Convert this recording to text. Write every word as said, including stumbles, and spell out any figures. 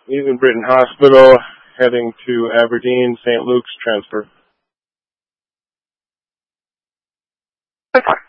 He's in Britain Hospital, heading to Aberdeen, Saint Luke's transfer. Okay.